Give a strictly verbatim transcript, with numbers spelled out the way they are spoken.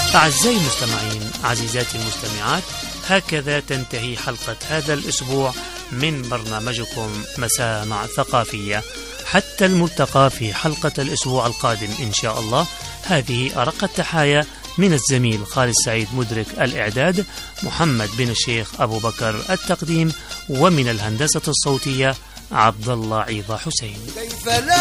أعزائي المستمعين، عزيزاتي المستمعات، هكذا تنتهي حلقة هذا الأسبوع من برنامجكم مسامع ثقافية. حتى الملتقى في حلقة الأسبوع القادم إن شاء الله. هذه أرق التحايا من الزميل خالد سعيد مدرك الإعداد، محمد بن الشيخ أبو بكر التقديم، ومن الهندسة الصوتية عبد الله عيضة حسين.